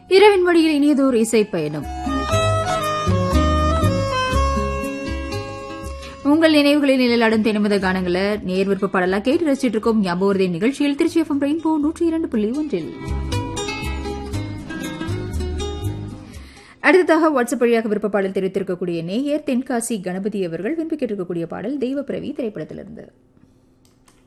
இரவின் மடியில் இனியதோர் இசை பயணம். உங்கள் நினைவுகளில் நிழலாடும் தென்மத கானங்களை நேர் விருப்ப பாடலா கேட்டு ரசிச்சிட்டு இருக்கோம். ஞாபகம் நிகழ்ச்சியில் திருச்சி FM ரெயின்போ 102.1. அடுத்ததாக வாட்ஸ்அப் வழியாக விருப்ப பாடல் தெரிவித்திருக்கக்கூடிய நேயர் தென்காசி கணபதி அவர்கள் விரும்பி கேட்டிருக்கக்கூடிய பாடல் தெய்வ பிறவி திரைப்படத்திலிருந்து.